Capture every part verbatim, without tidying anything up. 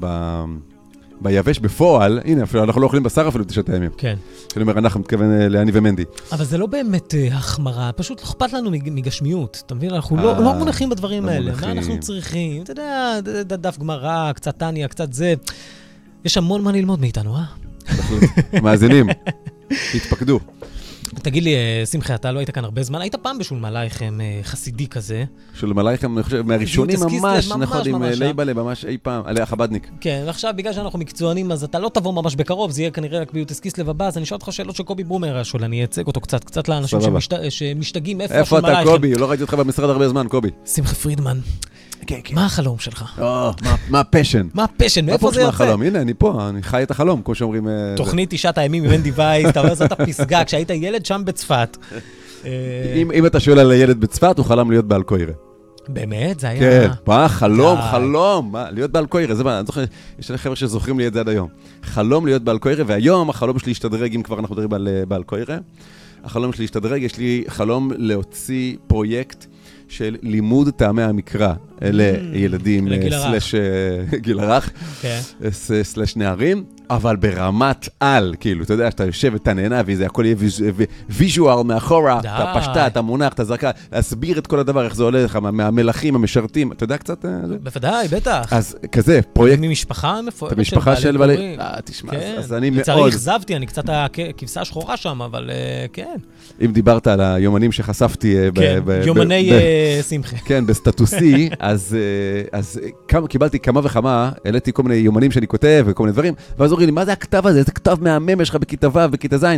ביבש בפועל, הנה, אפילו אנחנו לא אוכלים בשר אפילו תשעת הימים. כן. שאני אומר, אנחנו מתכוון לאני ומנדי. אבל זה לא באמת החמרה, פשוט לא אכפת לנו מגשמיות, אתה מבין? אנחנו לא מונחים בדברים האלה. מה אנחנו צריכים? אתה יודע, דף גמרא, קצת טניה, קצת זה. יש המון מה ללמוד מאיתנו, אה? מאזינים, התפקדו. תגיד לי, שמחה, אתה לא היית כאן הרבה זמן, היית פעם בשול מלאיכם חסידי כזה? שול מלאיכם, אני חושב, מהראשונים ממש, נכון, עם לייבלה, ממש אי פעם, עליה חבדניק. כן, ועכשיו, בגלל שאנחנו מקצוענים, אז אתה לא תבוא ממש בקרוב, זה יהיה כנראה רק ביוטס קיסלב הבא, אז אני אשאל אותך שאלות של קובי ברומר השול, אני אצג אותו קצת, קצת לאנשים שמשתגעים, איפה השול מלאיכם. איפה אתה, קובי? לא ראיתי אותך במשרד הרבה זמן, קובי. שמחה פרידמן. מה החלום שלך? מה הפשן? מה הפשן? מאיפה זה יוצא? הנה, אני פה, אני חי את החלום, כמו שאומרים... תוכנית תשעת הימים עם מנדי וייס, אתה אומר, זאת הפסגה, כשהיית ילד שם בצפת. אם אתה שואל על הילד בצפת, הוא חלם להיות בעל קוירה. באמת? זה היה... כן, מה? חלום, חלום. להיות בעל קוירה, זה מה, אני זוכר, יש לי חבר'ה שזוכרים לי את זה עד היום. חלום להיות בעל קוירה, והיום החלום שלי השתדרג, אם כבר אנחנו מדברים על בעל קוירה. החלום שלי השתדרג, יש לי חלום להוציא פרויקט של לימוד טעמי המקרא לילדים סלש גיל הרך, סלש נערים, אבל ברמת על, כאילו, אתה יודע, שאתה יושב ואתה נהנה, וזה הכל יהיה ויז'ואל מאחורה, אתה פשטה, אתה מונח, אתה זרקה, להסביר את כל הדבר, איך זה עולה לך, מהמלכים, המשרתים, אתה יודע קצת? בוודאי, בטח. אז כזה, פרויקט... ממשפחה מפוארת של בעלי של בעלי... אה, תשמע, אז אני מאוד... לצערי הכזבתי, אני קצת הכבשה שחורה שם, אבל כן. אם דיברת על היומנים שחשפתי... כן, יומני שמחה. כן, בסטטוסי, אז קיבלתי כמה וכמה, העליתי כל מיני יומנים שאני כותב וכל מיני דברים, ואז אומרים לי, מה זה הכתב הזה? זה כתב מהמם שלך בכיתה ו', בכיתה ז',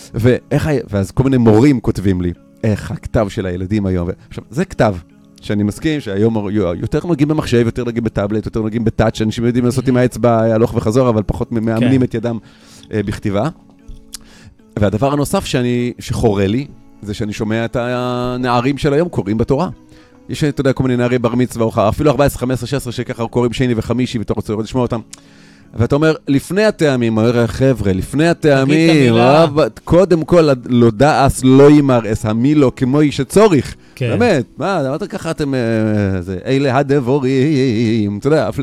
ואז כל מיני מורים כותבים לי, איך הכתב של הילדים היום. עכשיו, זה כתב שאני מסכים שהיום יותר נוגעים במחשב, יותר נוגעים בטאבלט, יותר נוגעים בטאץ', אנשים יודעים לעשות עם האצבע הלוך וחזור, אבל פחות מאמנים את ידם בכתיבה. והדבר הנוסף שאני, שחורה לי, זה שאני שומע את הנערים של היום קוראים בתורה. יש, אתה יודע, כל מיני נערי בר מצווה, או אפילו ארבע עשרה, חמש עשרה, שש עשרה, שככה קוראים שני וחמישי, ואתה רוצה לשמוע אותם. ואתה אומר, לפני הטעמים, אומר, חבר'ה, לפני הטעמים, קודם כל, לא דעס, לא יימר, אס המילו, כמו איש שצוריך. באמת, מה, אמרת ככה אתם, אלה הדבורים, אתה יודע,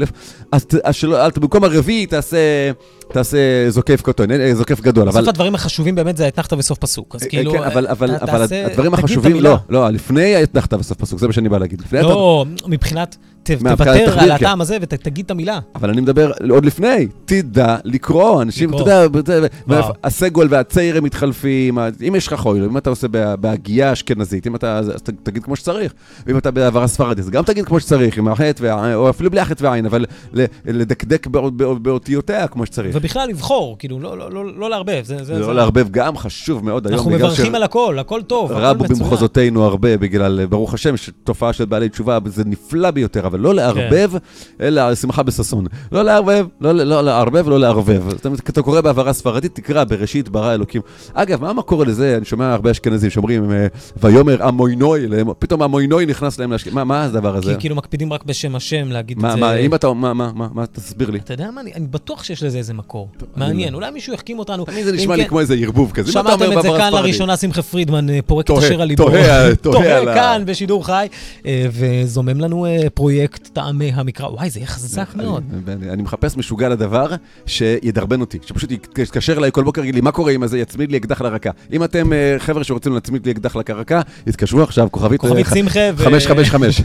אז במקום הרביעי תעשה זוקף קוטון, זוקף גדול. בסוף הדברים החשובים באמת זה האתנחתא בסוף פסוק. כן, אבל הדברים החשובים, לא, לא, לפני האתנחתא בסוף פסוק, זה מה שאני בא להגיד. לא, מבחינת... תוותר על הטעם הזה ותגיד את המילה. אבל אני מדבר עוד לפני, תדע לקרוא, אנשים, אתה יודע, הסגול והצעיר הם מתחלפים, אם יש לך חוילו, אם אתה עושה בהגייה אשכנזית, אם אתה, אז תגיד כמו שצריך, ואם אתה בעבר הספרדי, אז גם תגיד כמו שצריך, עם החטא והעין, או אפילו בלי החטא והעין, אבל לדקדק באותיותיה כמו שצריך. ובכלל לבחור, כאילו, לא לערבב. לא לערבב גם חשוב מאוד היום. אנחנו מברכים על הכל, הכל טוב, הכל מצוין. רבו במחוזותינו הרבה, בגלל, ברוך השם, שתופעה של בעלי תשובה, זה נפלא ביותר, אבל לא לערבב, אלא שמחה בססון. לא לערבב, לא לערבב, לא לערבב. זאת אומרת, אתה קורא בעברה ספרדית, תקרא, בראשית ברא אלוקים. אגב, מה המקור לזה? אני שומע הרבה אשכנזים שאומרים, ויאמר המוינוי, פתאום המוינוי נכנס להם להשכנזים. מה הדבר הזה? כי כאילו מקפידים רק בשם השם להגיד את זה. מה, אם אתה, מה, מה, מה, תסביר לי. אתה יודע מה, אני בטוח שיש לזה איזה מקור. מעניין, אולי מישהו יחכים אותנו. תמיד זה נשמע לי כמו איזה ערבוב כזה. שמעתם את זה כאן לראשונה, שמחה פרידמן פורק את השיר הליבור. תוהה כאן בשידור חי, וזומם לנו פרויקט טעמי המקרא. וואי, זה יהיה חזק מאוד. אני מחפש משוגע לדבר שידרבן אותי, שפשוט יתקשר אליי כל בוקר, יגיד לי, מה קורה עם זה? יצמיד לי אקדח לרקה. אם אתם חבר'ה שרוצים להצמיד לי אקדח לרקה, יתקשרו עכשיו, כוכבית חמש חמש חמש.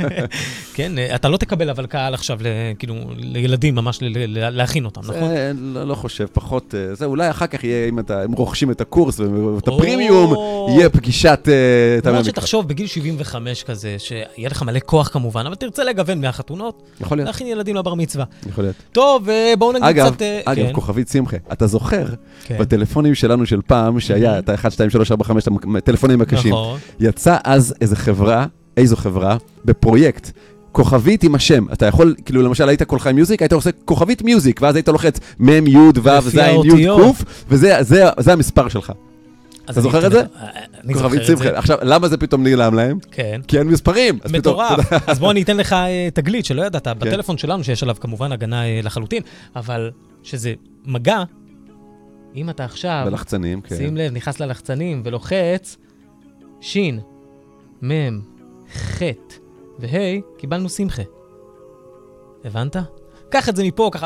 כן, אתה לא תקבל אבל קהל עכשיו, כאילו, לילדים ממש להכין אותם, נכון? לא חושב, פחות, זה אולי אחר כך יהיה, אם הם רוכשים את הקורס ואת הפרימיום, יהיה פגישת... ממש שתחשוב בגיל שבעים וחמש כזה, שיהיה לך מלא כוח כמובן, אבל תרצה לגוון מהחתונות, להכין ילדים לבר מצווה. יכול להיות. טוב, בואו נגיד קצת... אגב, כוכבית שמחה, אתה זוכר בטלפונים שלנו של פעם, שהיה את ה-אחת, שתיים, שלוש, ארבע, חמש, הטלפונים הקשים, יצא אז איזו חברה, איזו חברה, בפרויקט, כוכבית עם השם. אתה יכול, כאילו למשל היית קולך עם מיוזיק, היית עושה כוכבית מיוזיק, ואז היית לוחץ מם, יוד, וו, זין, יוד, קוף, וזה המספר שלך. אתה זוכר את זה? אני זוכר את זה. עכשיו, למה זה פתאום נעלם להם? כן. כי אין מספרים. מטורף. אז בוא אני אתן לך תגלית שלא ידעת, בטלפון שלנו שיש עליו כמובן הגנה לחלוטין, אבל שזה מגע, אם אתה עכשיו, בלחצנים, כן. שים לב, נכנס ללחצנים ולוחץ, שין, מם, חט, והי, קיבלנו שמחה. הבנת? קח את זה מפה, ככה